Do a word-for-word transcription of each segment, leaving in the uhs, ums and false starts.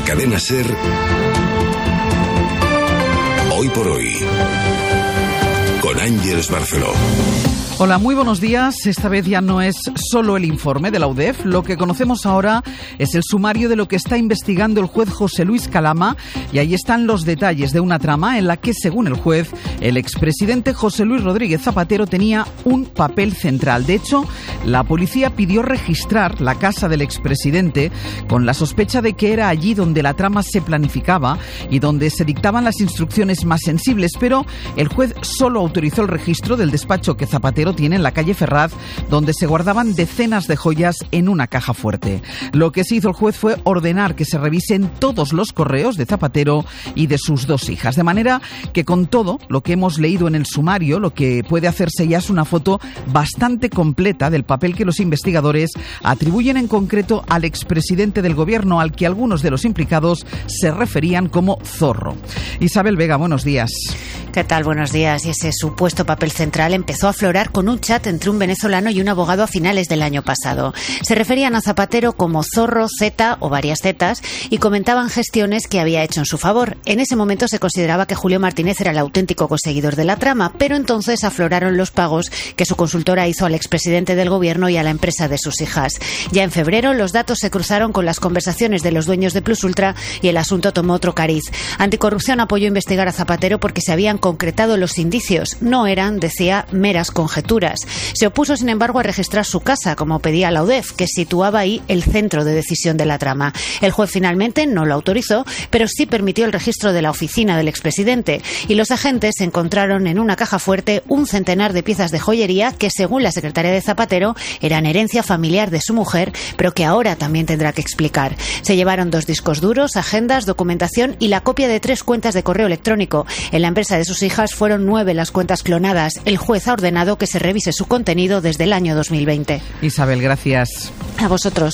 Cadena SER, Hoy por Hoy, con Ángeles Barceló. Hola, muy buenos días. Esta vez ya no es solo el informe de la U D E F. Lo que conocemos ahora es el sumario de lo que está investigando el juez José Luis Calama, y ahí están los detalles de una trama en la que, según el juez, el expresidente José Luis Rodríguez Zapatero tenía un papel central. De hecho, la policía pidió registrar la casa del expresidente con la sospecha de que era allí donde la trama se planificaba y donde se dictaban las instrucciones más sensibles, pero el juez solo autorizó el registro del despacho que Zapatero tiene en la calle Ferraz, donde se guardaban decenas de joyas en una caja fuerte. Lo que sí hizo el juez fue ordenar que se revisen todos los correos de Zapatero y de sus dos hijas, de manera que con todo lo que hemos leído en el sumario, lo que puede hacerse ya es una foto bastante completa del papel que los investigadores atribuyen en concreto al expresidente del gobierno, al que algunos de los implicados se referían como zorro. Isabel Vega, buenos días. ¿Qué tal? Buenos días. Y ese supuesto papel central empezó a aflorar con un chat entre un venezolano y un abogado a finales del año pasado. Se referían a Zapatero como Zorro, Z o varias Zetas, y comentaban gestiones que había hecho en su favor. En ese momento se consideraba que Julio Martínez era el auténtico conseguidor de la trama, pero entonces afloraron los pagos que su consultora hizo al expresidente del gobierno y a la empresa de sus hijas. Ya en febrero los datos se cruzaron con las conversaciones de los dueños de Plus Ultra y el asunto tomó otro cariz. Anticorrupción apoyó investigar a Zapatero porque se habían concretado los indicios. No eran, decía, meras conjeturas. Se opuso, sin embargo, a registrar su casa, como pedía la U D E F, que situaba ahí el centro de decisión de la trama. El juez finalmente no lo autorizó, pero sí permitió el registro de la oficina del expresidente, y los agentes encontraron en una caja fuerte un centenar de piezas de joyería que, según la secretaria de Zapatero, eran herencia familiar de su mujer, pero que ahora también tendrá que explicar. Se llevaron dos discos duros, agendas, documentación y la copia de tres cuentas de correo electrónico. En la empresa de sus hijas fueron nueve las cuentas clonadas. El juez ha ordenado que se revise su contenido desde el año dos mil veinte. Isabel, gracias. A vosotros.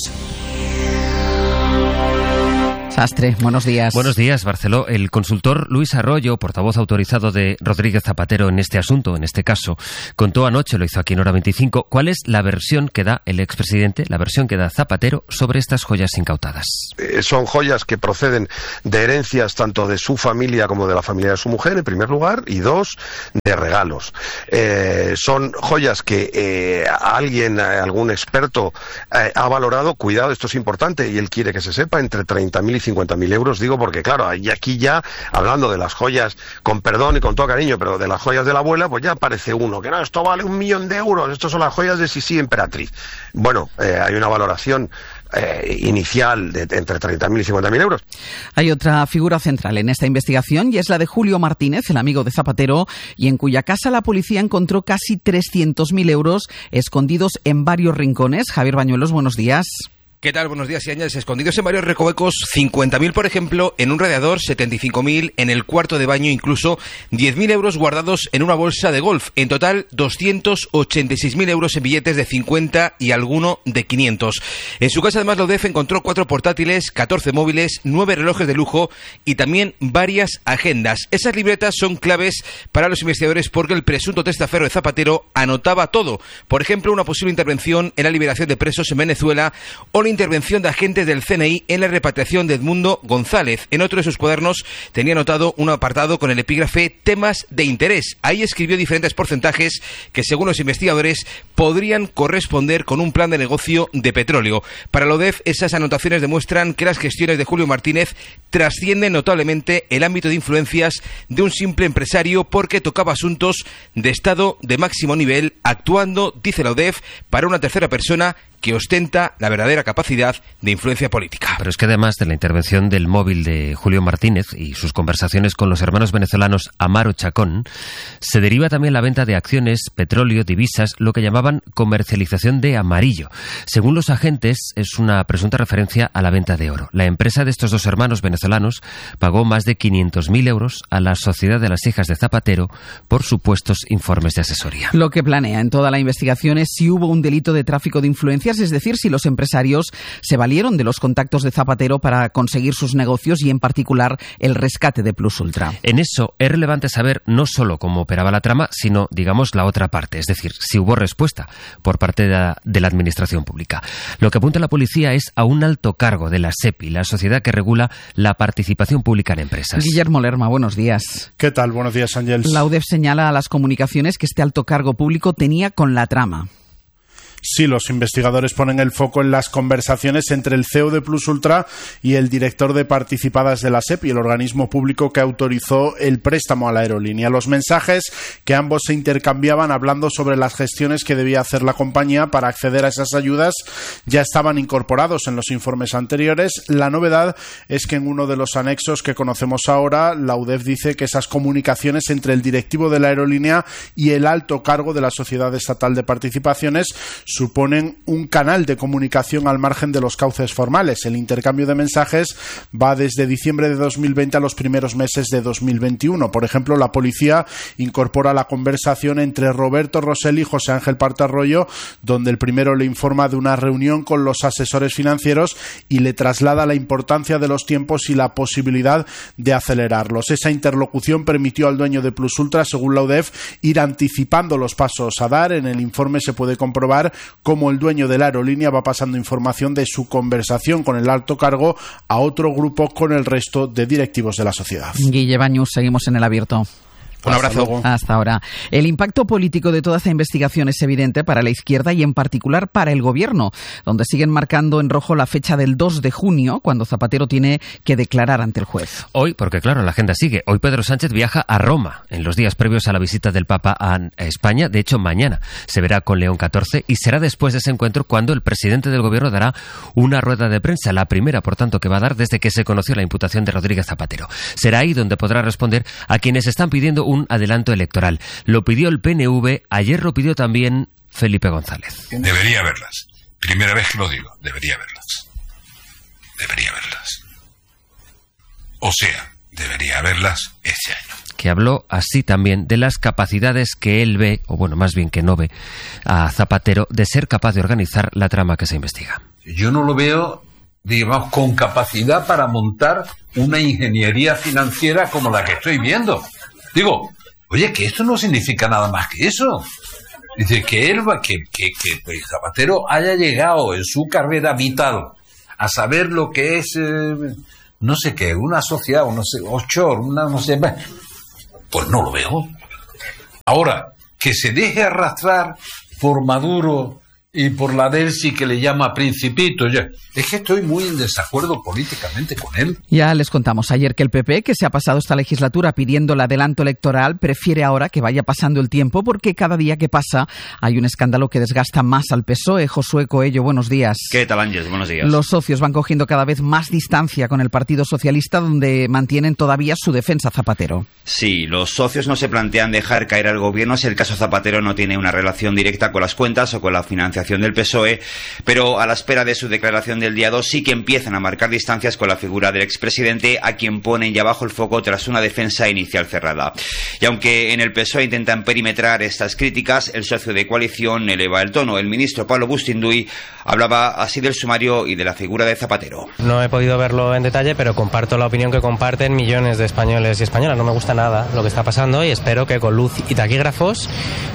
Sastre, buenos días. Buenos días, Barceló. El consultor Luis Arroyo, portavoz autorizado de Rodríguez Zapatero en este asunto, en este caso, contó anoche, lo hizo aquí en Hora veinticinco, cuál es la versión que da el expresidente, la versión que da Zapatero sobre estas joyas incautadas. Eh, son joyas que proceden de herencias tanto de su familia como de la familia de su mujer, en primer lugar, y dos, de regalos. Eh, son joyas que eh, alguien, algún experto, eh, ha valorado, cuidado, esto es importante, y él quiere que se sepa, entre treinta mil y cincuenta mil euros, digo porque claro, y aquí ya, hablando de las joyas, con perdón y con todo cariño, pero de las joyas de la abuela, pues ya aparece uno, que no, esto vale un millón de euros, estos son las joyas de Sisi Emperatriz. Bueno, eh, hay una valoración eh, inicial de, de entre treinta mil y cincuenta mil euros. Hay otra figura central en esta investigación y es la de Julio Martínez, el amigo de Zapatero, y en cuya casa la policía encontró casi trescientos mil euros escondidos en varios rincones. Javier Bañuelos, buenos días. ¿Qué tal? Buenos días y añades. Escondidos en varios recovecos, cincuenta mil, por ejemplo, en un radiador, setenta y cinco mil en el cuarto de baño, incluso diez mil euros guardados en una bolsa de golf. En total, doscientos ochenta y seis mil euros en billetes de cincuenta y alguno de quinientos. En su casa, además, la U D E F encontró cuatro portátiles, catorce móviles, nueve relojes de lujo y también varias agendas. Esas libretas son claves para los investigadores porque el presunto testaferro de Zapatero anotaba todo. Por ejemplo, una posible intervención en la liberación de presos en Venezuela o la intervención de agentes del C N I en la repatriación de Edmundo González. En otro de sus cuadernos tenía anotado un apartado con el epígrafe temas de interés. Ahí escribió diferentes porcentajes que, según los investigadores, podrían corresponder con un plan de negocio de petróleo. Para la U D E F, esas anotaciones demuestran que las gestiones de Julio Martínez trascienden notablemente el ámbito de influencias de un simple empresario porque tocaba asuntos de Estado de máximo nivel, actuando, dice la U D E F, para una tercera persona que ostenta la verdadera capacidad de influencia política. Pero es que además de la intervención del móvil de Julio Martínez y sus conversaciones con los hermanos venezolanos Amaro Chacón, se deriva también la venta de acciones, petróleo, divisas, lo que llamaban comercialización de amarillo. Según los agentes, es una presunta referencia a la venta de oro. La empresa de estos dos hermanos venezolanos pagó más de quinientos mil euros a la Sociedad de las Hijas de Zapatero por supuestos informes de asesoría. Lo que planea en toda la investigación es si hubo un delito de tráfico de influencias consecuencias, es decir, si los empresarios se valieron de los contactos de Zapatero para conseguir sus negocios y, en particular, el rescate de Plus Ultra. En eso es relevante saber no solo cómo operaba la trama, sino, digamos, la otra parte, es decir, si hubo respuesta por parte de la, de la Administración Pública. Lo que apunta la policía es a un alto cargo de la SEPI, la sociedad que regula la participación pública en empresas. Guillermo Lerma, buenos días. ¿Qué tal? Buenos días, Ángels. La U D E F señala a las comunicaciones que este alto cargo público tenía con la trama. Sí, los investigadores ponen el foco en las conversaciones entre el C E O de Plus Ultra y el director de participadas de la SEPI, el organismo público que autorizó el préstamo a la aerolínea. Los mensajes que ambos se intercambiaban hablando sobre las gestiones que debía hacer la compañía para acceder a esas ayudas ya estaban incorporados en los informes anteriores. La novedad es que en uno de los anexos que conocemos ahora, la U D E F dice que esas comunicaciones entre el directivo de la aerolínea y el alto cargo de la Sociedad Estatal de Participaciones suponen un canal de comunicación al margen de los cauces formales. El intercambio de mensajes va desde diciembre de dos mil veinte a los primeros meses de dos mil veintiuno. Por ejemplo, la policía incorpora la conversación entre Roberto Rosell y José Ángel Partarroyo, donde el primero le informa de una reunión con los asesores financieros y le traslada la importancia de los tiempos y la posibilidad de acelerarlos. Esa interlocución permitió al dueño de Plus Ultra, según la U D E F, ir anticipando los pasos a dar. En el informe se puede comprobar cómo el dueño de la aerolínea va pasando información de su conversación con el alto cargo a otro grupo con el resto de directivos de la sociedad. Guille Bañus, seguimos en El Abierto. Un abrazo. Hasta ahora. El impacto político de toda esta investigación es evidente para la izquierda y en particular para el Gobierno, donde siguen marcando en rojo la fecha del dos de junio, cuando Zapatero tiene que declarar ante el juez. Hoy, porque claro, la agenda sigue. Hoy Pedro Sánchez viaja a Roma en los días previos a la visita del Papa a España. De hecho, mañana se verá con León catorce y será después de ese encuentro cuando el presidente del Gobierno dará una rueda de prensa, la primera, por tanto, que va a dar desde que se conoció la imputación de Rodríguez Zapatero. Será ahí donde podrá responder a quienes están pidiendo un adelanto electoral. Lo pidió el P N V, ayer lo pidió también Felipe González. Debería verlas. Primera vez que lo digo, debería verlas. Debería verlas. O sea, debería verlas este año. Que habló así también de las capacidades que él ve, o bueno, más bien que no ve, a Zapatero de ser capaz de organizar la trama que se investiga. Yo no lo veo, digamos, con capacidad para montar una ingeniería financiera como la que estoy viendo. Digo, oye, que esto no significa nada más que eso. Dice que él va, que, que, que Zapatero haya llegado en su carrera vital a saber lo que es, eh, no sé qué, una sociedad, o no sé, offshore, una no sé, pues no lo veo. Ahora, que se deje arrastrar por Maduro y por la Delsi, que le llama Principito, ya. Es que estoy muy en desacuerdo políticamente con él. Ya les contamos ayer que el P P, que se ha pasado esta legislatura pidiendo el adelanto electoral, prefiere ahora que vaya pasando el tiempo porque cada día que pasa hay un escándalo que desgasta más al P S O E. Josué Coello, buenos días. ¿Qué tal, Ángel? Buenos días. Los socios van cogiendo cada vez más distancia con el Partido Socialista, donde mantienen todavía su defensa Zapatero. Sí, los socios no se plantean dejar caer al gobierno si el caso Zapatero no tiene una relación directa con las cuentas o con la financiación del P S O E, pero a la espera de su declaración del día dos sí que empiezan a marcar distancias con la figura del expresidente, a quien ponen ya bajo el foco tras una defensa inicial cerrada. Y aunque en el P S O E intentan perimetrar estas críticas, el socio de coalición eleva el tono. El ministro Pablo Bustinduy hablaba así del sumario y de la figura de Zapatero. No he podido verlo en detalle, pero comparto la opinión que comparten millones de españoles y españolas. No me gusta nada lo que está pasando y espero que con luz y taquígrafos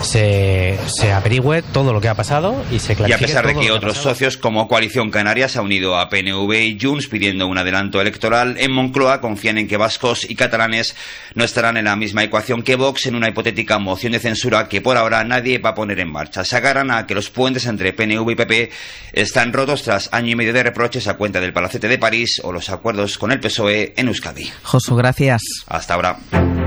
se, se averigüe todo lo que ha pasado y se clarifique. Y a pesar de que otros socios como Coalición Canaria se ha unido a P N V y Junts pidiendo un adelanto electoral, en Moncloa confían en que vascos y catalanes no estarán en la misma ecuación que Vox en una hipotética moción de censura que por ahora nadie va a poner en marcha. Se agarran a que los puentes entre P N V y P P están rotos tras año y medio de reproches a cuenta del Palacete de París o los acuerdos con el P S O E en Euskadi. Josu, gracias. Hasta ahora.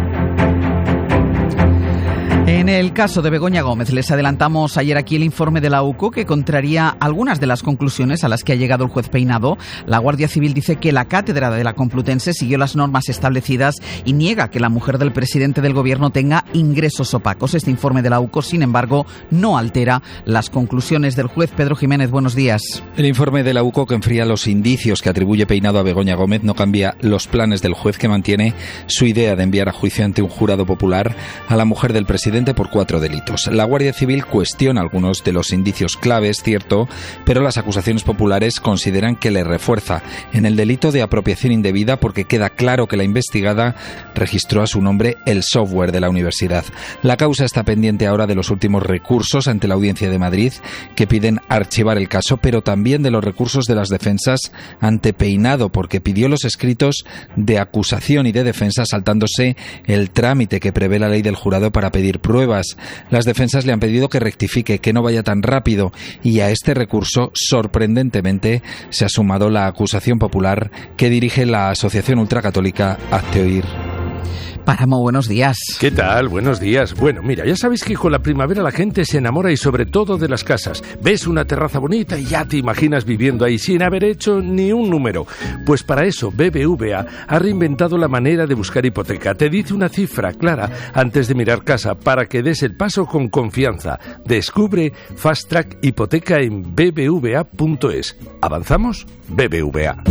En el caso de Begoña Gómez, les adelantamos ayer aquí el informe de la U C O que contraría algunas de las conclusiones a las que ha llegado el juez Peinado. La Guardia Civil dice que la cátedra de la Complutense siguió las normas establecidas y niega que la mujer del presidente del gobierno tenga ingresos opacos. Este informe de la U C O, sin embargo, no altera las conclusiones del juez. Pedro Jiménez, buenos días. El informe de la U C O, que enfría los indicios que atribuye Peinado a Begoña Gómez, no cambia los planes del juez, que mantiene su idea de enviar a juicio ante un jurado popular a la mujer del presidente sorprendente por cuatro delitos. La Guardia Civil cuestiona algunos de los indicios claves, cierto, pero las acusaciones populares consideran que le refuerza en el delito de apropiación indebida porque queda claro que la investigada registró a su nombre el software de la universidad. La causa está pendiente ahora de los últimos recursos ante la Audiencia de Madrid, que piden archivar el caso, pero también de los recursos de las defensas ante Peinado, porque pidió los escritos de acusación y de defensa saltándose el trámite que prevé la ley del jurado para pedir pruebas. Las defensas le han pedido que rectifique, que no vaya tan rápido, y a este recurso, sorprendentemente, se ha sumado la acusación popular que dirige la Asociación Ultracatólica Hazte Oír. Páramo, buenos días. ¿Qué tal? Buenos días. Bueno, mira, ya sabéis que con la primavera la gente se enamora y sobre todo de las casas. Ves una terraza bonita y ya te imaginas viviendo ahí sin haber hecho ni un número. Pues para eso B B V A ha reinventado la manera de buscar hipoteca. Te dice una cifra clara antes de mirar casa para que des el paso con confianza. Descubre Fast Track Hipoteca en b b v a punto es. ¿Avanzamos? B B V A.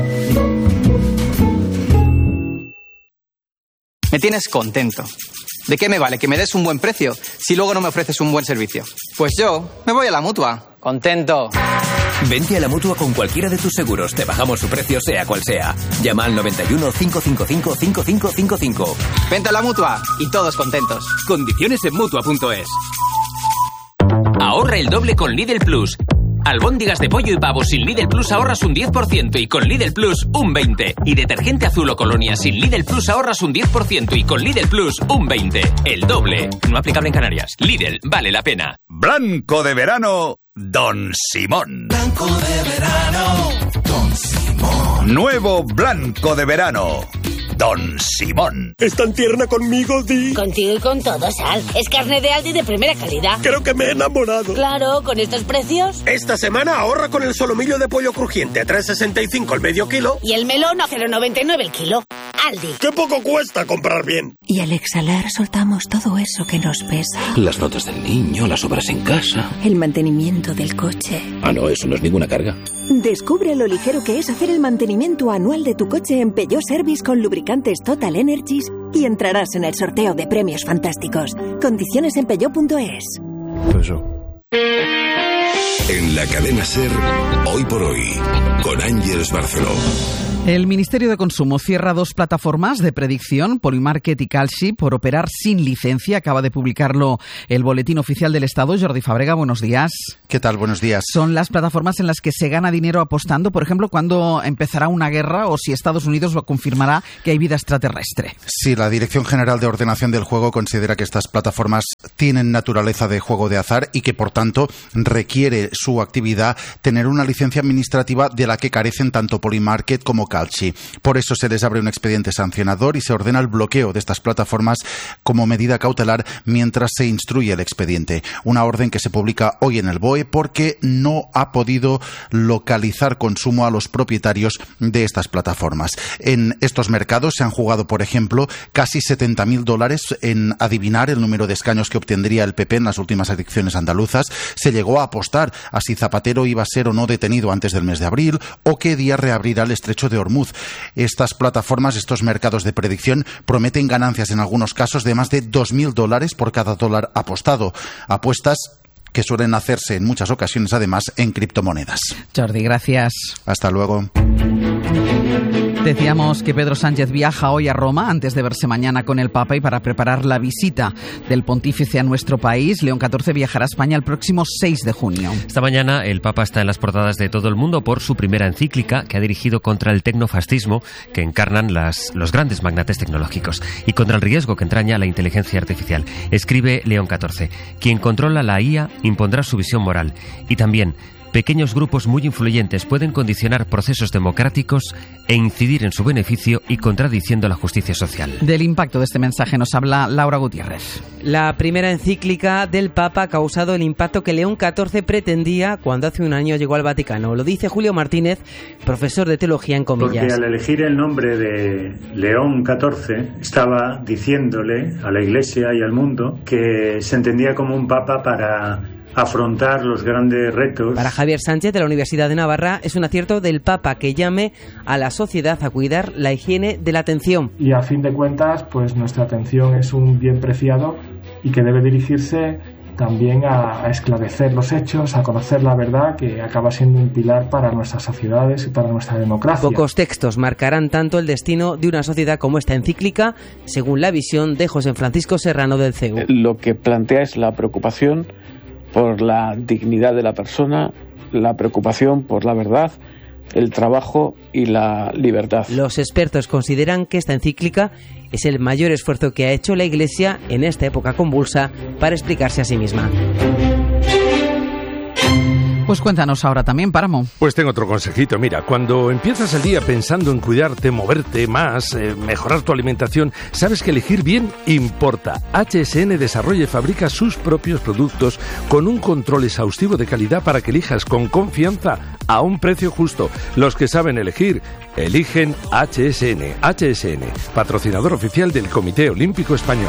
Me tienes contento. ¿De qué me vale que me des un buen precio si luego no me ofreces un buen servicio? Pues yo me voy a la Mutua. Contento. Vente a la Mutua con cualquiera de tus seguros. Te bajamos su precio sea cual sea. Llama al noventa y uno, cinco cinco cinco, cinco cinco cinco cinco. Vente a la Mutua y todos contentos. Condiciones en Mutua punto es. Ahorra el doble con Lidl Plus. Albóndigas de pollo y pavo sin Lidl Plus ahorras un diez por ciento y con Lidl Plus un veinte por ciento. Y detergente azul o colonia sin Lidl Plus ahorras un diez por ciento y con Lidl Plus un veinte por ciento. El doble. No aplicable en Canarias. Lidl, vale la pena. Blanco de verano, Don Simón. Blanco de verano, Don Simón. Nuevo blanco de verano, Don Simón. ¿Es tan tierna conmigo, Di? Contigo y con todo, Sal. Es carne de Aldi de primera calidad. Creo que me he enamorado. Claro, con estos precios. Esta semana ahorra con el solomillo de pollo crujiente a tres sesenta y cinco el medio kilo. Y el melón a cero noventa y nueve el kilo. Aldi. ¡Qué poco cuesta comprar bien! Y al exhalar soltamos todo eso que nos pesa. Las notas del niño, las obras en casa. El mantenimiento del coche. Ah, no, eso no es ninguna carga. Descubre lo ligero que es hacer el mantenimiento anual de tu coche en Peugeot Service con lubricantes Total Energies y entrarás en el sorteo de premios fantásticos. Condiciones en peugeot punto es. En la cadena SER, Hoy por Hoy, con Ángeles Barceló. El Ministerio de Consumo cierra dos plataformas de predicción, Polymarket y Kalshi, por operar sin licencia. Acaba de publicarlo el Boletín Oficial del Estado. Jordi Fábrega, buenos días. ¿Qué tal? Buenos días. Son las plataformas en las que se gana dinero apostando, por ejemplo, cuando empezará una guerra o si Estados Unidos lo confirmará que hay vida extraterrestre. Sí, la Dirección General de Ordenación del Juego considera que estas plataformas tienen naturaleza de juego de azar y que, por tanto, requiere su actividad tener una licencia administrativa de la que carecen tanto Polymarket como Kalshi. Por eso se les abre un expediente sancionador y se ordena el bloqueo de estas plataformas como medida cautelar mientras se instruye el expediente. Una orden que se publica hoy en el B O E porque no ha podido localizar consumo a los propietarios de estas plataformas. En estos mercados se han jugado, por ejemplo, casi setenta mil dólares en adivinar el número de escaños que obtendría el P P en las últimas elecciones andaluzas. Se llegó a apostar a si Zapatero iba a ser o no detenido antes del mes de abril o qué día reabrirá el estrecho de Hormuz. Estas plataformas, estos mercados de predicción, prometen ganancias en algunos casos de más de dos mil dólares por cada dólar apostado. Apuestas que suelen hacerse en muchas ocasiones, además, en criptomonedas. Jordi, gracias. Hasta luego. Decíamos que Pedro Sánchez viaja hoy a Roma antes de verse mañana con el Papa y para preparar la visita del pontífice a nuestro país. León catorce viajará a España el próximo seis de junio. Esta mañana el Papa está en las portadas de todo el mundo por su primera encíclica que ha dirigido contra el tecnofascismo que encarnan las, los grandes magnates tecnológicos y contra el riesgo que entraña la inteligencia artificial. Escribe León catorce, quien controla la I A impondrá su visión moral y también pequeños grupos muy influyentes pueden condicionar procesos democráticos e incidir en su beneficio y contradiciendo la justicia social. Del impacto de este mensaje nos habla Laura Gutiérrez. La primera encíclica del Papa ha causado el impacto que León catorce pretendía cuando hace un año llegó al Vaticano. Lo dice Julio Martínez, profesor de teología en comillas. Porque al elegir el nombre de León catorce estaba diciéndole a la Iglesia y al mundo que se entendía como un Papa para afrontar los grandes retos. Para Javier Sánchez de la Universidad de Navarra es un acierto del Papa que llame a la sociedad a cuidar la higiene de la atención. Y a fin de cuentas, pues nuestra atención es un bien preciado y que debe dirigirse también a, a esclarecer los hechos, a conocer la verdad, que acaba siendo un pilar para nuestras sociedades y para nuestra democracia. Pocos textos marcarán tanto el destino de una sociedad como esta encíclica, según la visión de José Francisco Serrano del C E U. Lo que plantea es la preocupación por la dignidad de la persona, la preocupación por la verdad, el trabajo y la libertad. Los expertos consideran que esta encíclica es el mayor esfuerzo que ha hecho la Iglesia en esta época convulsa para explicarse a sí misma. Pues cuéntanos ahora también, Páramo. Pues tengo otro consejito. Mira, cuando empiezas el día pensando en cuidarte, moverte más, eh, mejorar tu alimentación, sabes que elegir bien importa. H S N desarrolla y fabrica sus propios productos con un control exhaustivo de calidad para que elijas con confianza a un precio justo. Los que saben elegir, eligen H S N. H S N, patrocinador oficial del Comité Olímpico Español.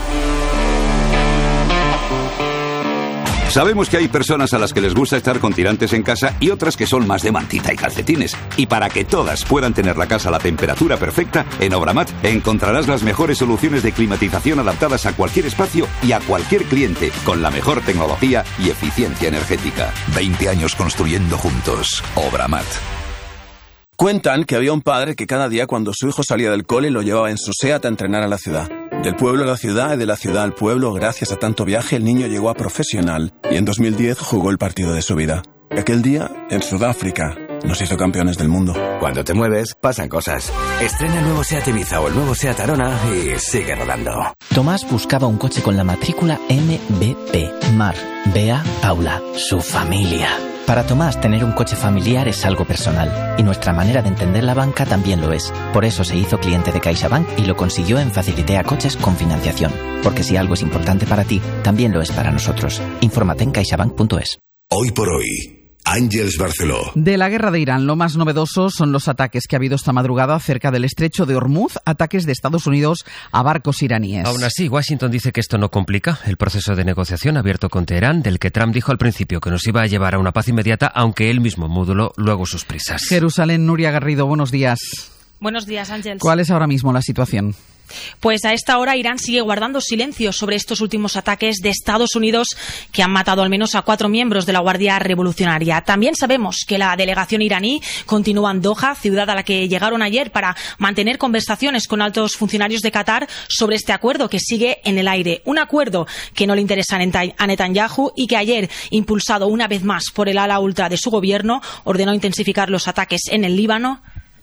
Sabemos que hay personas a las que les gusta estar con tirantes en casa y otras que son más de mantita y calcetines. Y para que todas puedan tener la casa a la temperatura perfecta, en Obramat encontrarás las mejores soluciones de climatización adaptadas a cualquier espacio y a cualquier cliente, con la mejor tecnología y eficiencia energética. veinte años construyendo juntos. Obramat. Cuentan que había un padre que cada día cuando su hijo salía del cole lo llevaba en su SEAT a entrenar a la ciudad. Del pueblo a la ciudad y de la ciudad al pueblo, gracias a tanto viaje, el niño llegó a profesional y en dos mil diez jugó el partido de su vida. Aquel día, en Sudáfrica, nos hizo campeones del mundo. Cuando te mueves, pasan cosas. Estrena el nuevo SEAT Ibiza o el nuevo SEAT Arona y sigue rodando. Tomás buscaba un coche con la matrícula M B P. Mar, Bea, Paula, su familia. Para Tomás, tener un coche familiar es algo personal, y nuestra manera de entender la banca también lo es. Por eso se hizo cliente de CaixaBank y lo consiguió en Facilitea Coches con financiación. Porque si algo es importante para ti, también lo es para nosotros. Infórmate en caixabank punto es. Hoy por hoy, Ángeles Barceló. De la guerra de Irán, lo más novedoso son los ataques que ha habido esta madrugada cerca del estrecho de Hormuz, ataques de Estados Unidos a barcos iraníes. Aún así, Washington dice que esto no complica el proceso de negociación abierto con Teherán, del que Trump dijo al principio que nos iba a llevar a una paz inmediata, aunque él mismo moduló luego sus prisas. Jerusalén, Nuria Garrido, buenos días. Buenos días, Ángel. ¿Cuál es ahora mismo la situación? Pues a esta hora Irán sigue guardando silencio sobre estos últimos ataques de Estados Unidos que han matado al menos a cuatro miembros de la Guardia Revolucionaria. También sabemos que la delegación iraní continúa en Doha, ciudad a la que llegaron ayer para mantener conversaciones con altos funcionarios de Qatar sobre este acuerdo que sigue en el aire. Un acuerdo que no le interesa a Netanyahu y que ayer, impulsado una vez más por el ala ultra de su gobierno, ordenó intensificar los ataques en el Líbano.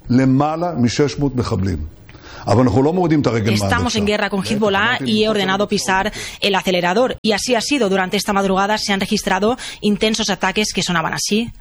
Estamos en guerra con Hezbollah y he ordenado pisar el acelerador. Y así ha sido. Durante esta madrugada se han registrado intensos ataques que sonaban así.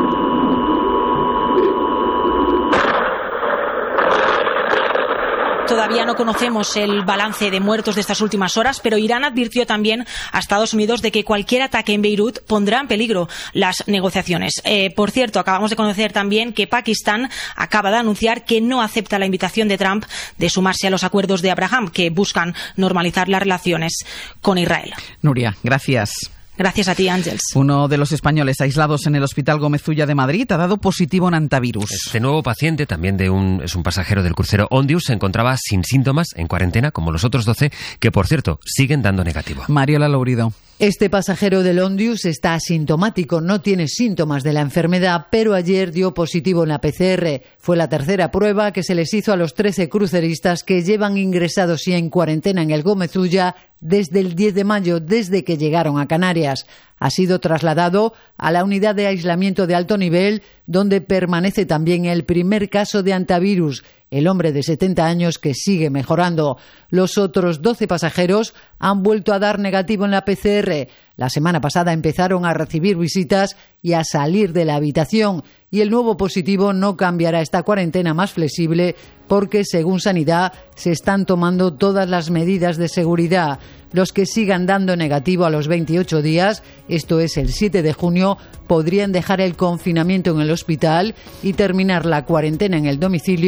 Todavía no conocemos el balance de muertos de estas últimas horas, pero Irán advirtió también a Estados Unidos de que cualquier ataque en Beirut pondrá en peligro las negociaciones. Eh, por cierto, acabamos de conocer también que Pakistán acaba de anunciar que no acepta la invitación de Trump de sumarse a los acuerdos de Abraham, que buscan normalizar las relaciones con Israel. Nuria, gracias. Gracias a ti, Ángels. Uno de los españoles aislados en el Hospital Gómez Ulla de Madrid ha dado positivo en antivirus. Este nuevo paciente, también de un, es un pasajero del crucero Ondius, se encontraba sin síntomas, en cuarentena, como los otros doce, que por cierto, siguen dando negativo. Mariola Lourido. Este pasajero del Ondius está asintomático, no tiene síntomas de la enfermedad, pero ayer dio positivo en la P C R. Fue la tercera prueba que se les hizo a los trece cruceristas que llevan ingresados y en cuarentena en el Gómez Ulla desde el diez de mayo, desde que llegaron a Canarias. Ha sido trasladado a la unidad de aislamiento de alto nivel, donde permanece también el primer caso de antivirus, el hombre de setenta años que sigue mejorando. Los otros doce pasajeros han vuelto a dar negativo en la P C R. La semana pasada empezaron a recibir visitas y a salir de la habitación, y el nuevo positivo no cambiará esta cuarentena más flexible porque, según Sanidad, se están tomando todas las medidas de seguridad. Los que sigan dando negativo a los veintiocho días, esto es el siete de junio, podrían dejar el confinamiento en el hospital y terminar la cuarentena en el domicilio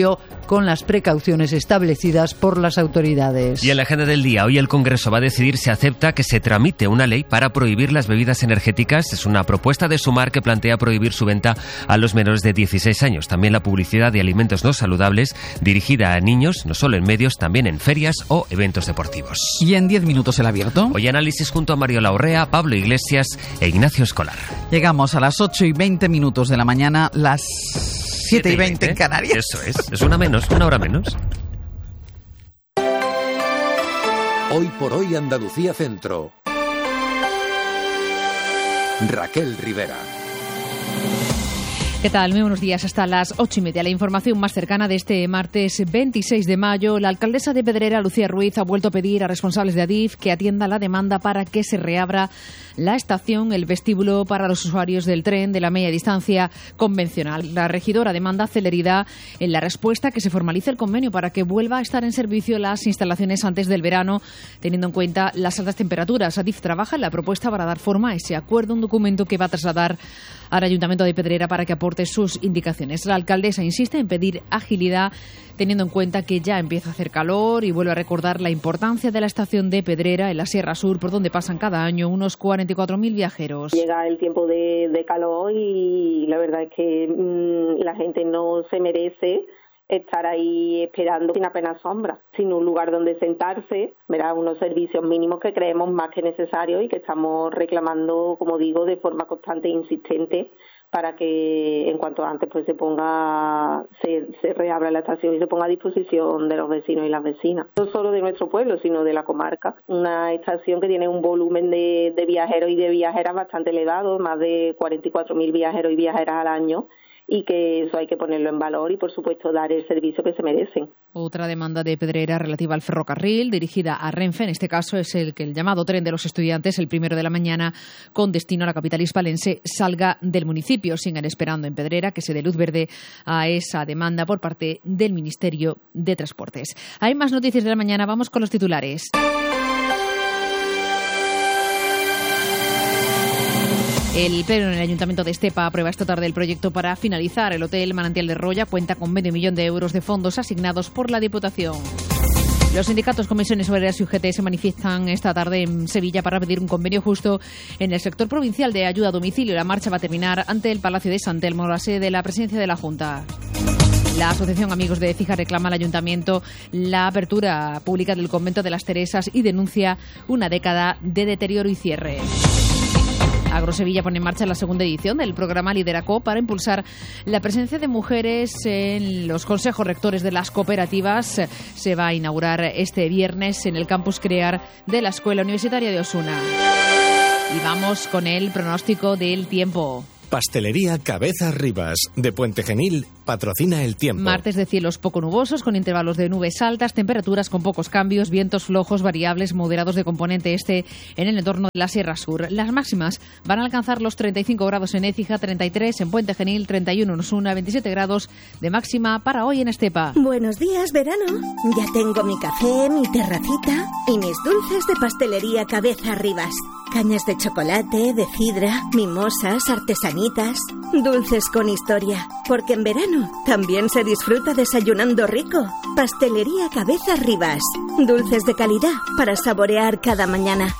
con las precauciones establecidas por las autoridades. Y en la agenda del día, hoy el Congreso va a decidir si acepta que se tramite una ley para prohibir las bebidas energéticas. Es una propuesta de Sumar que plantea prohibir su venta a los menores de dieciséis años. También la publicidad de alimentos no saludables dirigida a niños, no solo en medios, también en ferias o eventos deportivos. Y en diez minutos el abierto. Hoy análisis junto a Mario Laurrea, Pablo Iglesias e Ignacio Escolar. Llegamos a las ocho y veinte minutos de la mañana, las siete y veinte en Canarias. Eso es, es una menos, una hora menos. Hoy por hoy Andalucía Centro. Raquel Rivera. ¿Qué tal? Muy buenos días. Hasta las ocho y media. La información más cercana de este martes veintiséis de mayo. La alcaldesa de Pedrera, Lucía Ruiz, ha vuelto a pedir a responsables de Adif que atiendan la demanda para que se reabra la estación, el vestíbulo para los usuarios del tren de la media distancia convencional. La regidora demanda celeridad en la respuesta, que se formalice el convenio para que vuelva a estar en servicio las instalaciones antes del verano, teniendo en cuenta las altas temperaturas. Adif trabaja en la propuesta para dar forma a ese acuerdo, un documento que va a trasladar al Ayuntamiento de Pedrera para que aporte sus indicaciones. La alcaldesa insiste en pedir agilidad, teniendo en cuenta que ya empieza a hacer calor, y vuelve a recordar la importancia de la estación de Pedrera en la Sierra Sur, por donde pasan cada año unos cuarenta y cuatro mil viajeros. Llega el tiempo de, de calor y la verdad es que mmm, la gente no se merece estar ahí esperando sin apenas sombra, sin un lugar donde sentarse, verá, unos servicios mínimos que creemos más que necesarios y que estamos reclamando, como digo, de forma constante e insistente, para que en cuanto antes pues se ponga, se, se reabra la estación y se ponga a disposición de los vecinos y las vecinas. No solo de nuestro pueblo, sino de la comarca. Una estación que tiene un volumen de, de viajeros y de viajeras bastante elevado, más de cuarenta y cuatro mil viajeros y viajeras al año, y que eso hay que ponerlo en valor y, por supuesto, dar el servicio que se merecen. Otra demanda de Pedrera relativa al ferrocarril, dirigida a Renfe, en este caso es el que el llamado tren de los estudiantes, el primero de la mañana, con destino a la capital hispalense, salga del municipio. Siguen esperando en Pedrera que se dé luz verde a esa demanda por parte del Ministerio de Transportes. Hay más noticias de la mañana, vamos con los titulares. El Pleno en el Ayuntamiento de Estepa aprueba esta tarde el proyecto para finalizar el Hotel Manantial de Roya. Cuenta con medio millón de euros de fondos asignados por la Diputación. Los sindicatos, comisiones obreras y U G T se manifiestan esta tarde en Sevilla para pedir un convenio justo en el sector provincial de ayuda a domicilio. La marcha va a terminar ante el Palacio de San Telmo, la sede de la presidencia de la Junta. La Asociación Amigos de Écija reclama al Ayuntamiento la apertura pública del Convento de las Teresas y denuncia una década de deterioro y cierre. Agrosevilla pone en marcha la segunda edición del programa Lideraco para impulsar la presencia de mujeres en los consejos rectores de las cooperativas. Se va a inaugurar este viernes en el campus Crear de la Escuela Universitaria de Osuna. Y vamos con el pronóstico del tiempo. Pastelería Cabezas Rivas, de Puente Genil, patrocina el tiempo. Martes de cielos poco nubosos, con intervalos de nubes altas, temperaturas con pocos cambios, vientos flojos, variables, moderados de componente este en el entorno de la Sierra Sur. Las máximas van a alcanzar los treinta y cinco grados en Écija, treinta y tres en Puente Genil, treinta y uno en Osuna, veintisiete grados de máxima para hoy en Estepa. Buenos días, verano. Ya tengo mi café, mi terracita y mis dulces de Pastelería Cabezas Rivas. Cañas de chocolate, de sidra, mimosas, artesanitas, dulces con historia. Porque en verano también se disfruta desayunando rico. Pastelería Cabezas Rivas. Dulces de calidad para saborear cada mañana.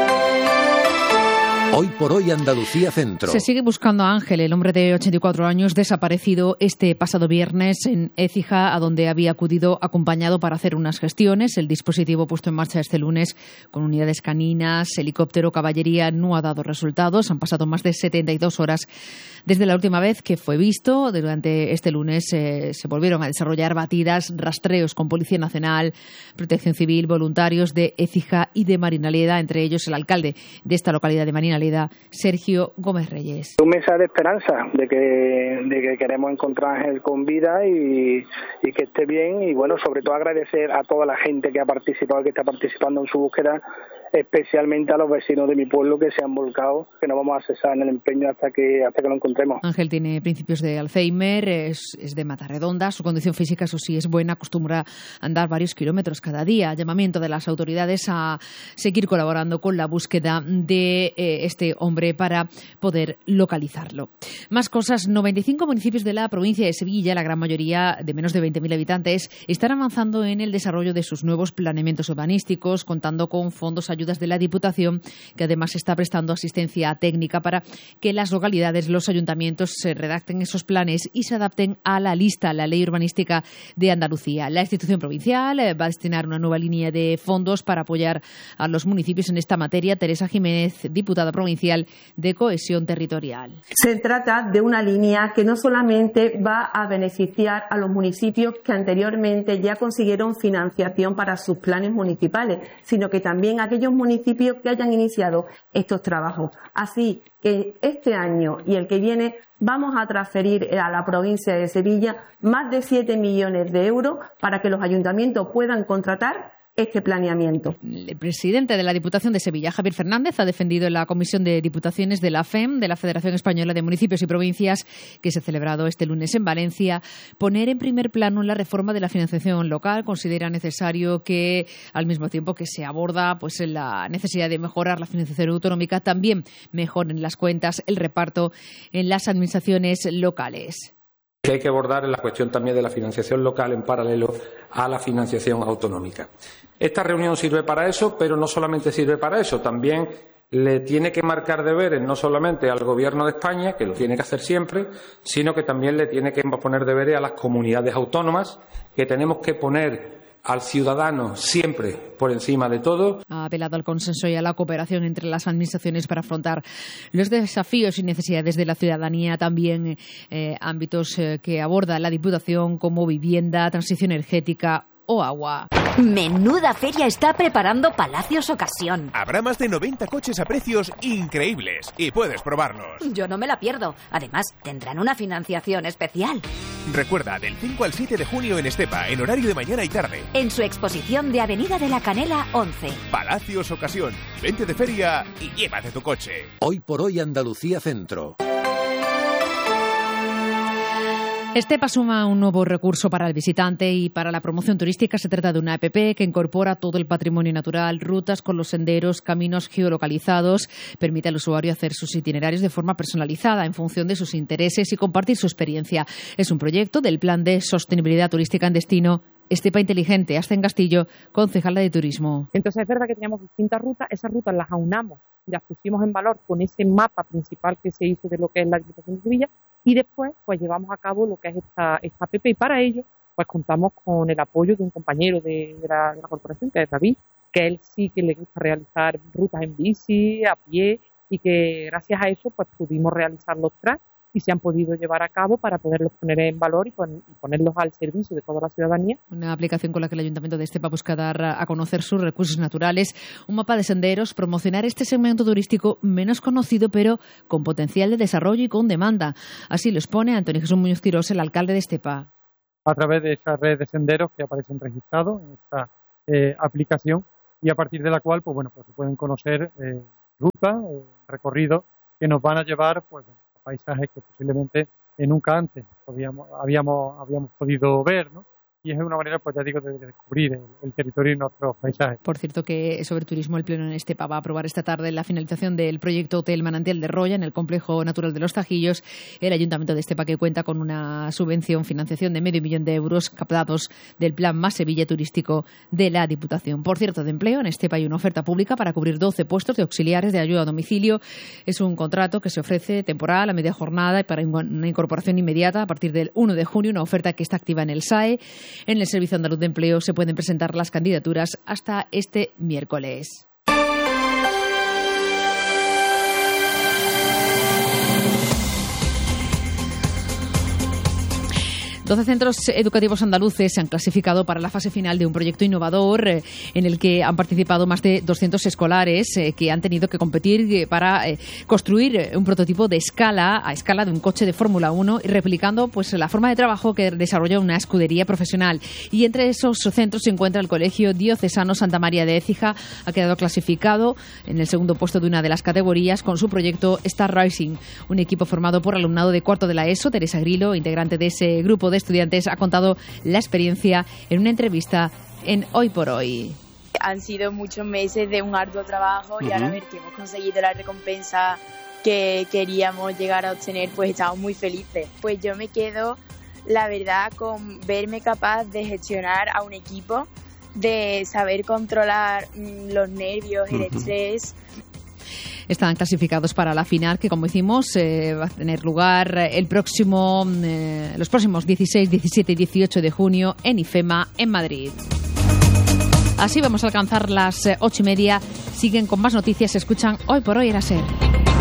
Hoy por hoy Andalucía Centro. Se sigue buscando a Ángel, el hombre de ochenta y cuatro años desaparecido este pasado viernes en Écija, a donde había acudido acompañado para hacer unas gestiones. El dispositivo puesto en marcha este lunes con unidades caninas, helicóptero, caballería, no ha dado resultados. Han pasado más de setenta y dos horas desde la última vez que fue visto. Durante este lunes eh, se volvieron a desarrollar batidas, rastreos con Policía Nacional, Protección Civil, voluntarios de Écija y de Marinaleda, entre ellos el alcalde de esta localidad de Marinaleda, Sergio Gómez Reyes. Un mensaje de esperanza de que, de que queremos encontrar a Ángel con vida y, y que esté bien, y bueno, sobre todo agradecer a toda la gente que ha participado, que está participando en su búsqueda, especialmente a los vecinos de mi pueblo que se han volcado, que no vamos a cesar en el empeño hasta que hasta que lo encontremos. Ángel tiene principios de Alzheimer, es, es de Matarredonda, su condición física, eso sí, es buena, acostumbra a andar varios kilómetros cada día. Llamamiento de las autoridades a seguir colaborando con la búsqueda de eh, este hombre para poder localizarlo. Más cosas, noventa y cinco municipios de la provincia de Sevilla, la gran mayoría de menos de veinte mil habitantes, están avanzando en el desarrollo de sus nuevos planeamientos urbanísticos, contando con fondos, ayudas de la Diputación, que además está prestando asistencia técnica para que las localidades, los ayuntamientos, se redacten esos planes y se adapten a la lista, a la ley urbanística de Andalucía. La institución provincial va a destinar una nueva línea de fondos para apoyar a los municipios en esta materia. Teresa Jiménez, diputada provincial de Cohesión Territorial. Se trata de una línea que no solamente va a beneficiar a los municipios que anteriormente ya consiguieron financiación para sus planes municipales, sino que también a aquellos municipios que hayan iniciado estos trabajos. Así que este año y el que viene vamos a transferir a la provincia de Sevilla más de siete millones de euros para que los ayuntamientos puedan contratar este planeamiento. El presidente de la Diputación de Sevilla, Javier Fernández, ha defendido en la Comisión de Diputaciones de la F E M, de la Federación Española de Municipios y Provincias, que se ha celebrado este lunes en Valencia, poner en primer plano la reforma de la financiación local. Considera necesario que, al mismo tiempo que se aborda pues la necesidad de mejorar la financiación autonómica, también mejoren las cuentas, el reparto en las administraciones locales. Que hay que abordar la cuestión también de la financiación local en paralelo a la financiación autonómica. Esta reunión sirve para eso, pero no solamente sirve para eso, también le tiene que marcar deberes no solamente al Gobierno de España, que lo tiene que hacer siempre, sino que también le tiene que poner deberes a las comunidades autónomas, que tenemos que poner al ciudadano siempre por encima de todo. Ha apelado al consenso y a la cooperación entre las administraciones para afrontar los desafíos y necesidades de la ciudadanía, también eh, ámbitos eh, que aborda la Diputación como vivienda, transición energética o agua. Menuda feria está preparando Palacios Ocasión. Habrá más de noventa coches a precios increíbles y puedes probarlos. Yo no me la pierdo. Además, tendrán una financiación especial. Recuerda, del cinco al siete de junio en Estepa, en horario de mañana y tarde. En su exposición de Avenida de la Canela once. Palacios Ocasión. Vente de feria y llévate tu coche. Hoy por hoy Andalucía Centro. Estepa suma un nuevo recurso para el visitante y para la promoción turística. Se trata de una app que incorpora todo el patrimonio natural, rutas con los senderos, caminos geolocalizados. Permite al usuario hacer sus itinerarios de forma personalizada en función de sus intereses y compartir su experiencia. Es un proyecto del Plan de Sostenibilidad Turística en Destino Estepa Inteligente. Asten Castillo, concejala de Turismo. Entonces es verdad que teníamos distintas rutas. Esas rutas las aunamos y las pusimos en valor con ese mapa principal que se hizo de lo que es la Diputación de Sevilla. Y después, pues llevamos a cabo lo que es esta, esta app y para ello, pues contamos con el apoyo de un compañero de, de, la, de la corporación, que es David, que él sí que le gusta realizar rutas en bici, a pie, y que gracias a eso, pues pudimos realizar los tracks y se han podido llevar a cabo para poderlos poner en valor y, pon, y ponerlos al servicio de toda la ciudadanía. Una aplicación con la que el Ayuntamiento de Estepa busca dar a conocer sus recursos naturales, un mapa de senderos, promocionar este segmento turístico menos conocido pero con potencial de desarrollo y con demanda. Así lo expone Antonio Jesús Muñoz Quirós, el alcalde de Estepa. A través de esa red de senderos que aparecen registrados en esta eh, aplicación y a partir de la cual pues bueno pues se pueden conocer eh, rutas, eh, recorridos que nos van a llevar pues paisajes que posiblemente nunca antes podíamos, habíamos, habíamos podido ver, ¿no? Y es una manera, pues ya digo, de descubrir el, el territorio y nuestros paisajes. Por cierto que sobre turismo el Pleno en Estepa va a aprobar esta tarde la finalización del proyecto Hotel Manantial de Roya en el Complejo Natural de los Tajillos. El Ayuntamiento de Estepa, que cuenta con una subvención, financiación de medio millón de euros captados del Plan Más Sevilla Turístico de la Diputación. Por cierto, de empleo, en Estepa hay una oferta pública para cubrir doce puestos de auxiliares de ayuda a domicilio. Es un contrato que se ofrece temporal, a media jornada y para una incorporación inmediata a partir del uno de junio, una oferta que está activa en el S A E. En el Servicio Andaluz de Empleo se pueden presentar las candidaturas hasta este miércoles. doce centros educativos andaluces se han clasificado para la fase final de un proyecto innovador eh, en el que han participado más de doscientos escolares eh, que han tenido que competir eh, para eh, construir un prototipo de escala, a escala de un coche de Fórmula uno, y replicando pues la forma de trabajo que desarrolla una escudería profesional. Y entre esos centros se encuentra el Colegio Diocesano Santa María de Écija. Ha quedado clasificado en el segundo puesto de una de las categorías con su proyecto Star Rising, un equipo formado por alumnado de cuarto de la ESO. Teresa Grilo, integrante de ese grupo de estudiantes, ha contado la experiencia en una entrevista en Hoy por Hoy. Han sido muchos meses de un arduo trabajo y Uh-huh. ahora ver que hemos conseguido la recompensa que queríamos llegar a obtener, pues estamos muy felices. Pues yo me quedo, la verdad, con verme capaz de gestionar a un equipo, de saber controlar mmm, los nervios, el Uh-huh. estrés. Están clasificados para la final que, como decimos, eh, va a tener lugar el próximo, eh, los próximos dieciséis, diecisiete y dieciocho de junio en IFEMA, en Madrid. Así vamos a alcanzar las eh, ocho y media. Siguen con más noticias. Escuchan Hoy por Hoy en la SER.